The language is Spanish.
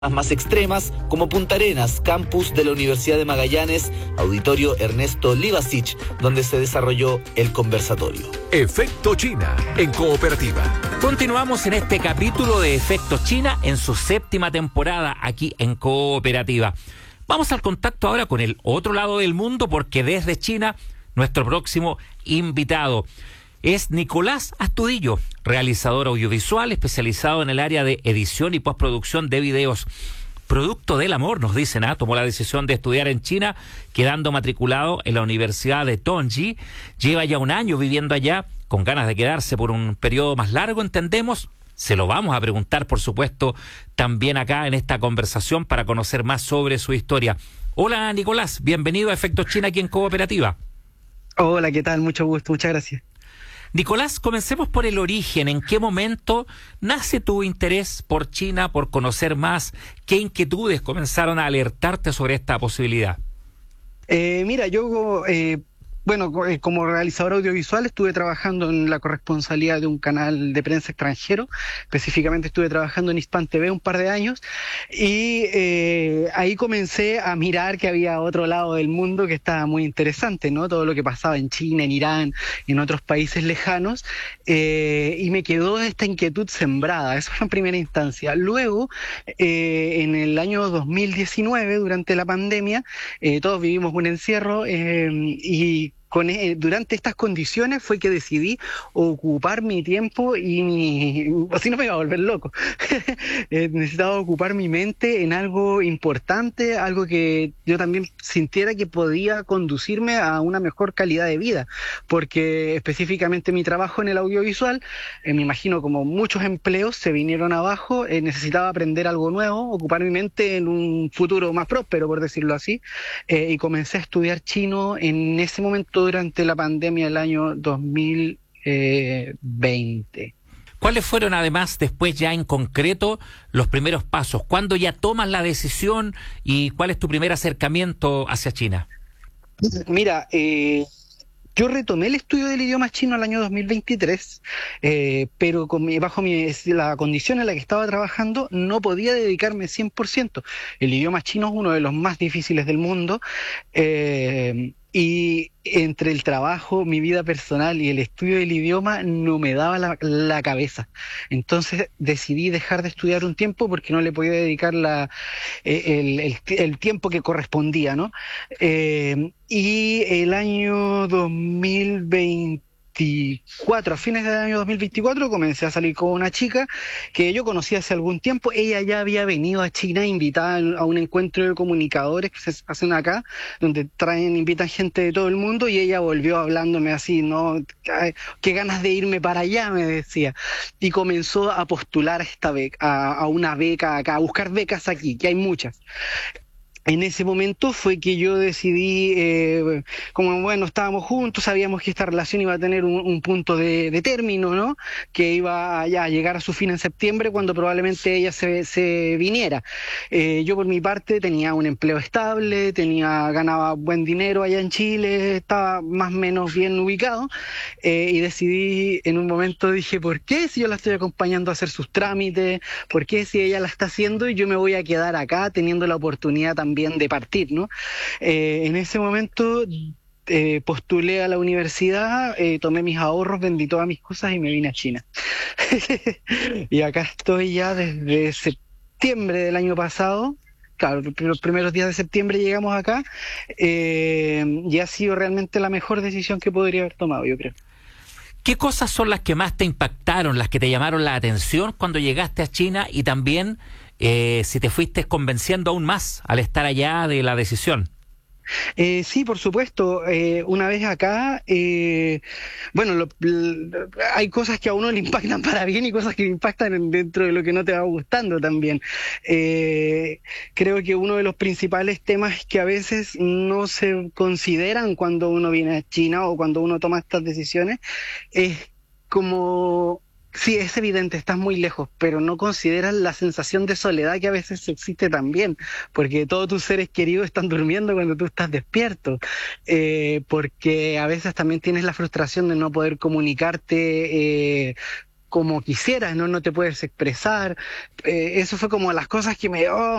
más extremas como Punta Arenas, campus de la Universidad de Magallanes, Auditorio Ernesto Livasich, donde se desarrolló el conversatorio. Efecto China en Cooperativa. Continuamos en este capítulo de Efecto China en su 7ª temporada aquí en Cooperativa. Vamos al contacto ahora con el otro lado del mundo, porque desde China nuestro próximo invitado es Nicolás Astudillo, realizador audiovisual especializado en el área de edición y postproducción de videos. Producto del amor, nos dicen, tomó la decisión de estudiar en China, quedando matriculado en la Universidad de Tongji. Lleva ya un año viviendo allá, con ganas de quedarse por un periodo más largo, entendemos. Se lo vamos a preguntar, por supuesto, también acá en esta conversación para conocer más sobre su historia. Hola, Nicolás, bienvenido a Efecto China aquí en Cooperativa. Hola, ¿qué tal? Mucho gusto, muchas gracias. Nicolás, comencemos por el origen. ¿En qué momento nace tu interés por China, por conocer más? ¿Qué inquietudes comenzaron a alertarte sobre esta posibilidad? Mira, yo, como realizador audiovisual estuve trabajando en la corresponsalía de un canal de prensa extranjero. Específicamente estuve trabajando en Hispan TV un par de años y ahí comencé a mirar que había otro lado del mundo que estaba muy interesante, ¿no? Todo lo que pasaba en China, en Irán, en otros países lejanos, y me quedó esta inquietud sembrada. Eso fue en primera instancia. Luego, en el año 2019, durante la pandemia, todos vivimos un encierro y durante estas condiciones fue que decidí ocupar mi tiempo así no me iba a volver loco. Necesitaba ocupar mi mente en algo importante, algo que yo también sintiera que podía conducirme a una mejor calidad de vida, porque específicamente mi trabajo en el audiovisual, me imagino como muchos empleos se vinieron abajo, necesitaba aprender algo nuevo, ocupar mi mente en un futuro más próspero, por decirlo así, y comencé a estudiar chino en ese momento durante la pandemia del año 2020. ¿Cuáles fueron además después ya en concreto los primeros pasos? ¿Cuándo ya tomas la decisión y cuál es tu primer acercamiento hacia China? Mira, yo retomé el estudio del idioma chino el año 2023, pero bajo la condición en la que estaba trabajando no podía dedicarme 100%. El idioma chino es uno de los más difíciles del mundo, y entre el trabajo, mi vida personal y el estudio del idioma no me daba la cabeza. Entonces decidí dejar de estudiar un tiempo porque no le podía dedicar el tiempo que correspondía, ¿no? Y el año 2024, a fines del año 2024, comencé a salir con una chica que yo conocí hace algún tiempo. Ella ya había venido a China invitada a un encuentro de comunicadores que se hacen acá, donde invitan gente de todo el mundo, y ella volvió hablándome así, ¿no? Qué ganas de irme para allá, me decía. Y comenzó a postular a esta beca, a una beca acá, a buscar becas aquí, que hay muchas. En ese momento fue que yo decidí, estábamos juntos, sabíamos que esta relación iba a tener un punto de término, ¿no? Que iba a llegar a su fin en septiembre, cuando probablemente ella se viniera. Yo por mi parte tenía un empleo estable, ganaba buen dinero allá en Chile, estaba más o menos bien ubicado, y decidí, en un momento dije, ¿por qué si yo la estoy acompañando a hacer sus trámites? ¿Por qué si ella la está haciendo y yo me voy a quedar acá teniendo la oportunidad también de partir, ¿no? En ese momento postulé a la universidad, tomé mis ahorros, vendí todas mis cosas y me vine a China. Y acá estoy ya desde septiembre del año pasado. Claro, los primeros días de septiembre llegamos acá, y ha sido realmente la mejor decisión que podría haber tomado, yo creo. ¿Qué cosas son las que más te impactaron, las que te llamaron la atención cuando llegaste a China, y también si te fuiste convenciendo aún más al estar allá de la decisión? Sí, por supuesto. Una vez acá, hay cosas que a uno le impactan para bien y cosas que le impactan dentro de lo que no te va gustando también. Creo que uno de los principales temas que a veces no se consideran cuando uno viene a China o cuando uno toma estas decisiones es como... Sí, es evidente, estás muy lejos, pero no consideras la sensación de soledad que a veces existe también, porque todos tus seres queridos están durmiendo cuando tú estás despierto, porque a veces también tienes la frustración de no poder comunicarte como quisieras, no te puedes expresar. Eso fue como las cosas que me...